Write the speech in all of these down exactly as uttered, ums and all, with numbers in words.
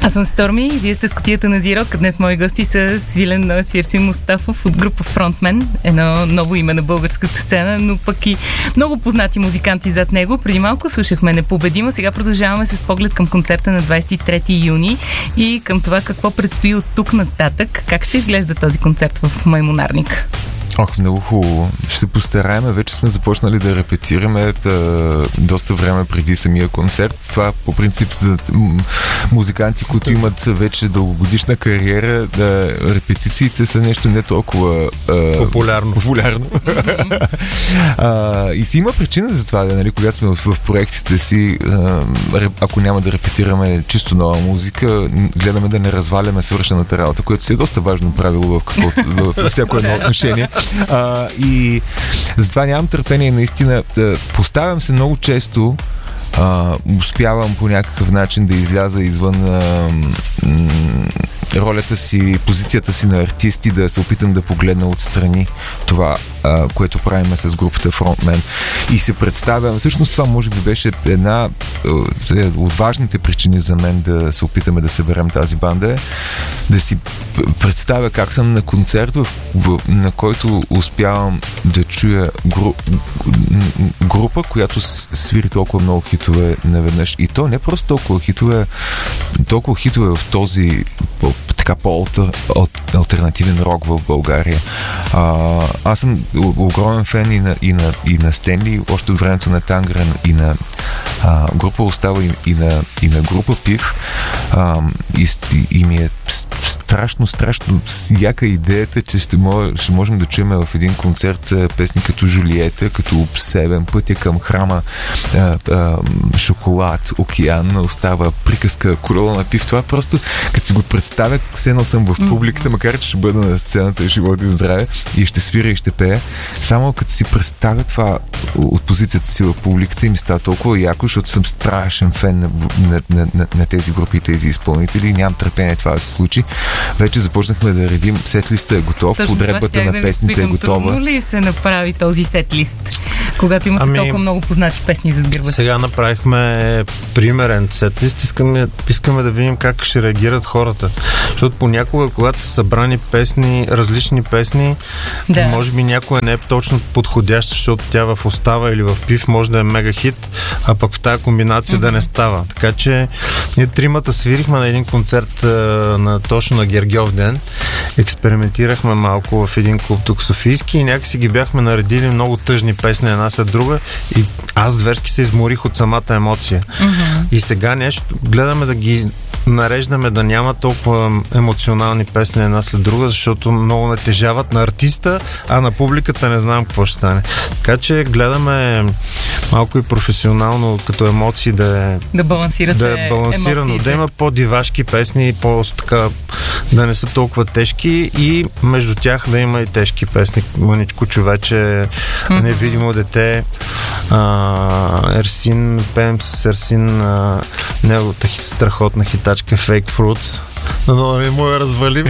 Аз съм Сторми и вие сте с Кутията на Зирок. Днес мои гости са Свилен Ноев и Ерсин Мустафов от група Фронтмен. Едно ново име на българската сцена, но пък и много познати музиканти зад него. Преди малко слушахме Непобедима. Сега продължаваме с поглед към концерта на двадесет и трети юни и към това какво предстои от тук нататък. Как ще изглежда този концерт в Маймунарник? Ох, много хубаво. Ще се постараем. Вече сме започнали да репетираме да, доста време преди самия концерт. Това по принцип за музиканти, които имат вече дългогодишна кариера, да, репетициите са нещо не толкова а, популярно. популярно. а, и си има причина за това, да, нали, когато сме в, в проектите си, а, ако няма да репетираме чисто нова музика, гледаме да не разваляме свършената работа, което си е доста важно правило в, какво, в, в всяко едно отношение. А, и затова нямам търпение наистина. Да, поставям се много често, а, успявам по някакъв начин да изляза извън а, м- ролята си, позицията си на артисти, да се опитам да погледна отстрани това, а, което правим с групата Фронтмен. И се представям, всъщност това може би беше една от важните причини за мен да се опитаме да съберем тази банда, да си представя как съм на концерт, в, в, на който успявам да чуя гру, група, която свири толкова много хитове наведнъж. И то не просто толкова хитове, толкова хитове в този така по-алтернативен рок в България. А, аз съм огромен фен и на, и на, и на Стенли, още от времето на Тангрен, и на а, група Остава, и, и, на, и на група Пив. А, и, и ми е страшно, страшно яка идеята, че ще, мож, ще можем да чуем в един концерт песни като Жулиета, като Обсебен, Пътя към храма, а, а, Шоколад, Океан, Остава, Приказка, Корола на Пив. Това просто, като си го представя, все едно съм в публиката, макар че ще бъда на сцената, живот и здраве, и ще свиря и ще пея. Само като си представя това от позицията си в публиката, и ми става толкова яко, защото съм страшен фен на, на, на, на, на тези групи и тези изпълнители, и нямам търпение това да се случи. Вече започнахме да редим, сетлиста е готов, точно подредбата на да песните е готова. Трудно ли се направи този сетлист, когато имате ами, толкова много познати песни зад гърба си? Сега направихме примерен сетлист. Искаме, искаме да видим как ще реагират хората. Защото понякога, когато са събрани песни, различни песни, да. Може би някоя не е точно подходяща, защото тя в Остава или в Пив може да е мега хит, а пък в тази комбинация mm-hmm. да не става. Така че ние тримата свирихме на един концерт на, точно на Гергьов ден. Експериментирахме малко в един клуб тук Софийски и някакси ги бяхме наредили много тъжни песни една след друга и аз зверски се изморих от самата емоция. Mm-hmm. И сега нещо, гледаме да ги нареждаме да няма толкова емоционални песни една след друга, защото много натежават на артиста, а на публиката не знам какво ще стане. Така че гледаме малко и професионално като емоции да е да балансирате да е балансирано, емоциите. Да има по-дивашки песни, по-така да не са толкова тежки и между тях да има и тежки песни. Мъничко човече, mm-hmm. Невидимо дете, а, Ерсин, пеем с Ерсин а, неговата страхотна хитачка Fake Fruits. Но не му я развалим.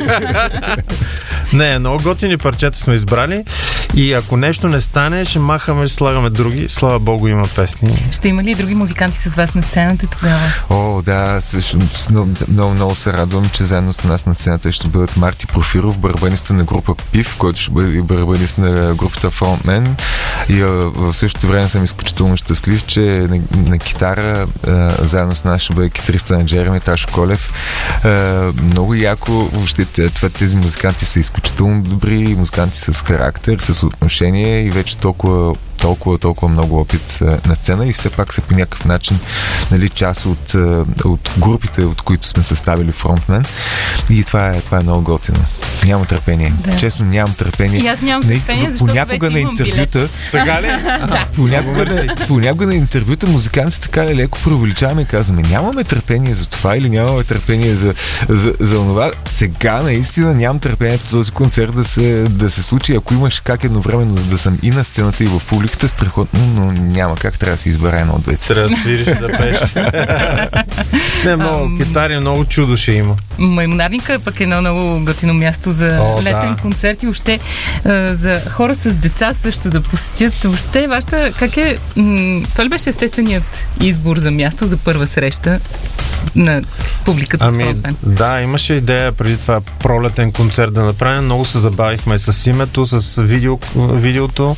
Не, много готини парчета сме избрали и ако нещо не стане, ще махаме, слагаме други. Слава Богу, има песни. Ще има ли други музиканти с вас на сцената тогава? О, да, също, много, много, много се радвам, че заедно с нас на сцената ще бъдат Марти Профиров, барабаниста на група Пив, който ще бъде и барабанист на групата Фронтмен. И а, в същото време съм изключително щастлив, че на, на китара а, заедно с нас ще бъде китариста на Джереми Ташо Колев. Uh, много яко, въобще това, тези музиканти са изключително добри, музиканти с характер, с отношение и вече толкова толкова, толкова много опит на сцена и все пак са по някакъв начин, нали, част от, от групите, от които сме съставили Фронтмен. И това е, това е много готино. Нямам търпение. Да. Честно, нямам търпение. И аз нямам търпение, защото понякога вече на интервюта, така ли? Да. Понякога, на, понякога на интервюта музикантите така ли леко преувеличаваме и казваме, нямаме търпение за това или нямаме търпение за, за, за това. Сега наистина нямам търпение този концерт да се, да се случи. Ако имаш как едновременно да съм и на сцената и в публиката, страхотно, но няма как, трябва да се избере едно от двете. Трябва да свириш да пееш. Не, много китари, много чудо ще има. Маймунарника е пък едно много готино място за О, летен да. концерт и въобще за хора с деца също да посетят. Въобще, вашата, как е, м- това ли беше естественият избор за място, за първа среща на публиката ами, с фронтмен? Да, имаше идея преди това пролетен концерт да направим. Много се забавихме с името, с видео, видеото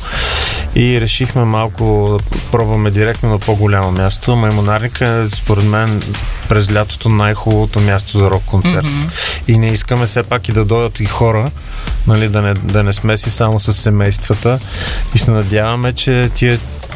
и решихме малко да пробваме директно на по-голямо място. Маймонарника е, според мен, през лятото най-хубавото място за рок-концерт. Mm-hmm. И не искаме все пак и да дойдат и хора, нали, да не, да не сме си само с семействата. И се надяваме, че тия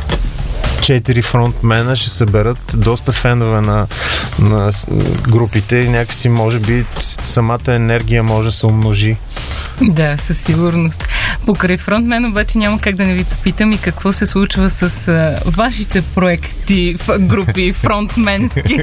четири фронтмена ще съберат доста фенове на, на групите и някакси, може би, самата енергия може да се умножи. Да, със сигурност. Покрай фронтмен обаче няма как да не ви попитам и какво се случва с а, вашите проекти, групи фронтменски.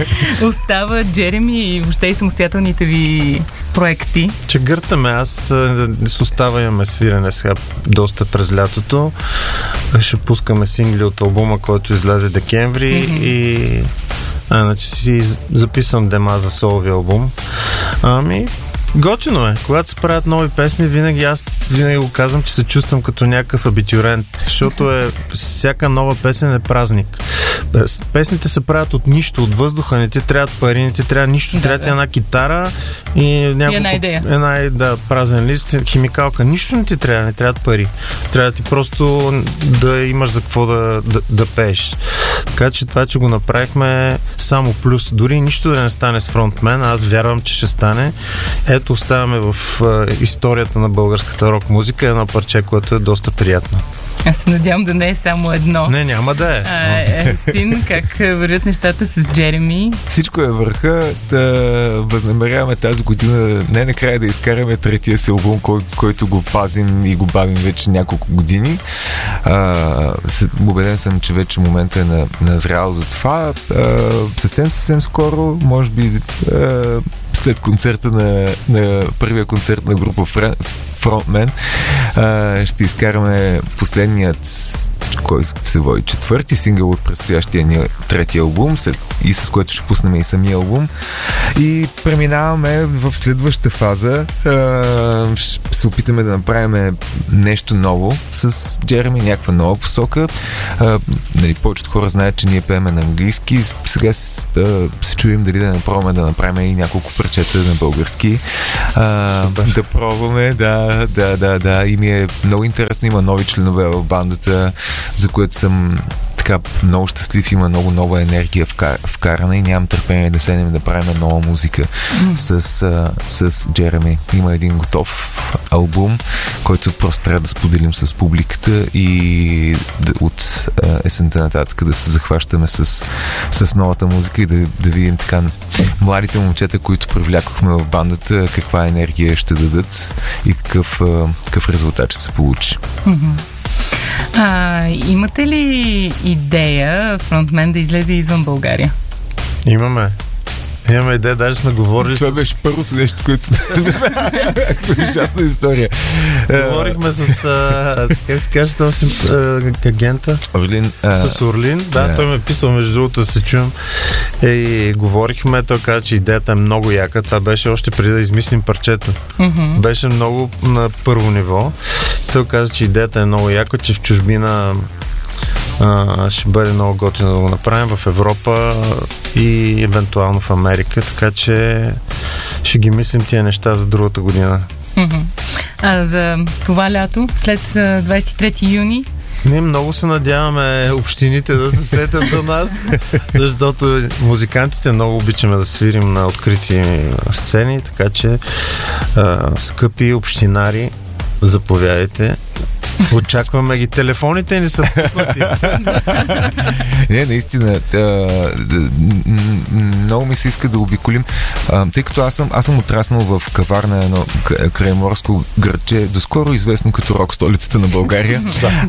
Остава Джереми и въобще и самостоятелните ви проекти. Чегъртаме. Аз с Остава имаме свирене сега доста през лятото. Ще пускаме сингли от албума, който излезе декември mm-hmm. и а, значи си записвам дема за солови албум. Ами готино е. Когато се правят нови песни, винаги аз винаги го казвам, че се чувствам като някакъв абитюрент, защото е всяка нова песен е празник. Песните се правят от нищо, от въздуха, не ти трябват пари, не ти трябва нищо, да, трябва да. една китара и, няколко, и една идея. Една да, празен лист, химикалка. Нищо не ти трябва, не трябват пари. Трябва ти просто да имаш за какво да, да, да пееш. Така че това, че го направихме, само плюс. Дори нищо да не стане с фронтмен, аз вярвам, че ще стане. Ето, оставаме в а, историята на българската рок-музика едно парче, което е доста приятно. Аз се надявам да не е само едно. Не, няма да е. А, е Син, как вървят нещата с Джереми? Всичко е върха. Да възнамеряваме тази година не накрая да изкараме третия си албум, кой, който го пазим и го бавим вече няколко години. А, убеден съм, че вече момента е на, назрял за това. А, съвсем, съвсем скоро, може би а, след концерта на, на първия концерт на група Фронтмен, ще изкараме последният, кой се води, четвърти сингъл от предстоящия ни трети албум, след, и с което ще пуснем и самия албум. И преминаваме в следващата фаза. Ще се опитаме да направим нещо ново с Джереми, някаква нова посока. Нали, повечето хора знаят, че ние пееме на английски. Сега се, се чуем дали да не пробваме да направим и няколко парчета на български. Да пробваме, да, да, да, да. И ми е много интересно. Има нови членове в бандата, за което съм така много щастлив, има много нова енергия вкарана и нямам търпение да седнем да правим нова музика mm. с, а, с Джереми. Има един готов албум, който просто трябва да споделим с публиката и да, от а, есента нататък да се захващаме с, с новата музика и да, да видим така младите момчета, които привлякохме в бандата, каква енергия ще дадат и какъв, а, какъв резултат ще се получи. Mm-hmm. А, имате ли идея фронтмен да излезе извън България? Имаме. Имаме идея, даже сме говорили. Това с... беше първото нещо, което... Ужасна история. Говорихме с... А, как се каже този агента? Орлин. А... С Орлин. Да, yeah. Той ме е писал, между другото, да се чуем. И говорихме, той каза, че идеята е много яка. Това беше още преди да измислим парчето. Mm-hmm. Беше много на първо ниво. Той каза, че идеята е много яка, че в чужбина Uh, ще бъде много готино да го направим в Европа и евентуално в Америка, така че ще ги мислим тия неща за другата година. Mm-hmm. А за това лято, след двадесет и трети юни? Ние много се надяваме общините да се сетят за нас, защото музикантите много обичаме да свирим на открити сцени, така че uh, скъпи общинари, заповядайте. Очакваме ги. Телефоните ни са пуснати. Не, наистина. Много ми се иска да обиколим. Тъй като аз съм, аз съм отраснал в Каварна, едно крайморско градче, доскоро известно като рок столицата на България.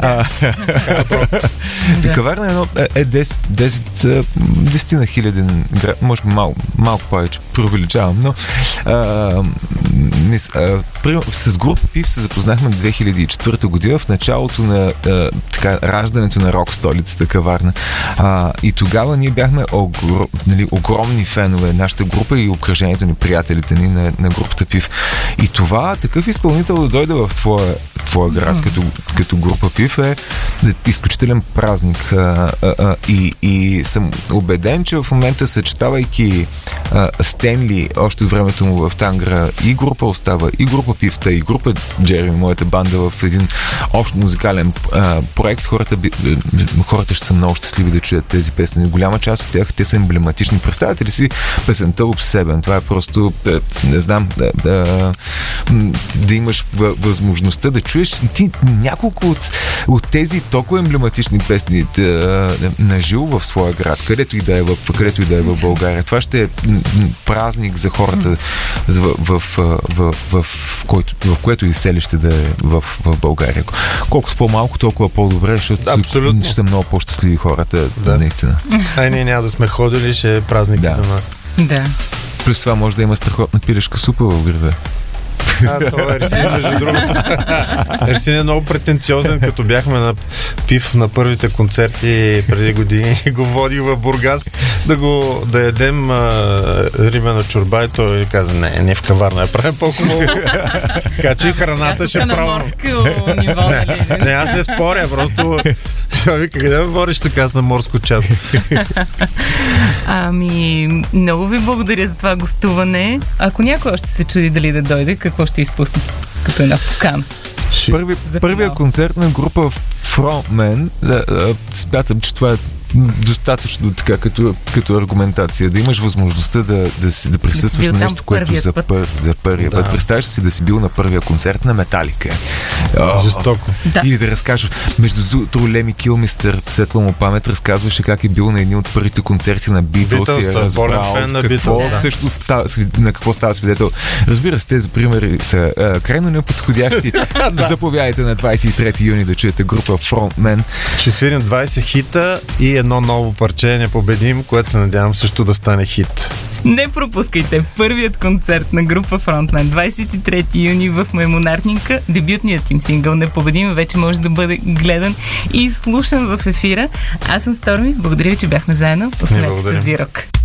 Каварна е едно е десет на хиляден град, може би малко, малко повече, преувеличавам, но с група Пип се запознахме в две хиляди и четвърта година, в началото на а, така, раждането на рок столицата Каварна. А, и тогава ние бяхме огр... нали, огромни фенове, нашата група и обкръжението ни, приятелите ни на, на групата Пив. И това, такъв изпълнител да дойде в твоя, твоя град mm-hmm. като, като група ПИФ е изключителен празник. А, а, а, и, и съм убеден, че в момента, съчетавайки а, Стенли още от времето му в Тангра, и група Остава, и група Пифта, и група Джереми, моята банда, в един общ музикален а, проект, хората, би, хората ще са много щастливи да чуят тези песни. Голяма част от тях, те са емблематични. Представете ли си песента Обсебен? Това е просто, да, не знам, да, да, да имаш възможността да чуеш и ти няколко от, от тези толкова емблематични песни да, да, наживо в своя град, където и да е в, където и да е в България. Това ще е празник за хората в, в, в, в, в, в, който, в което и селище да е в, в България. Колкото по-малко, толкова по-добре, защото абсолютно. Ще са много по-щастливи хората, да. Наистина. Ай, ние няма да сме ходили, ще е празник да. за нас. Да. Плюс това може да има страхотна пилешка супа в града. А, това е Ерсин, между другото. Ерсин е много претенциозен, като бяхме на ПИФ на първите концерти преди години и го водих в Бургас да го да ядем а, римена чорба и той каза, не, не в каварна, я правим по-хубаво. Така че и храната ще правим. Не, не, аз не споря, просто ще вика, къде ме водиш така на морско чат? Ами, много ви благодаря за това гостуване. Ако някой още се чуди дали да дойде, какво ще изпусне като една покана? Първи, първия концерт на група Frontman, да, да, смятам, че това е достатъчно така като, като аргументация. Да имаш възможността да, да, си, да присъстваш да на нещо, което за, пър, за първия да. път. Представяш си да си бил на първия концерт на Металика. О, жестоко. Да. И да разкажеш. Между другото, Леми Килмистър, светла му памет, разказваше как е бил на едни от първите концерти на Битлз и е разбрал какво, да. всъщност става, на какво става свидетел. Разбира се, тези примери са а, крайно неподходящи. Да. Заповядайте на двадесет и трети юни да чуете група Frontman. Ще свирим двадесет хита и едно ново парче Непобедим, което се надявам също да стане хит. Не пропускайте първият концерт на група Frontman двадесет и трети юни в Маймунарника. Дебютният им сингъл Непобедим вече може да бъде гледан и слушан в ефира. Аз съм Сторми. Благодаря ви, че бяхме заедно. Останете с Зирок.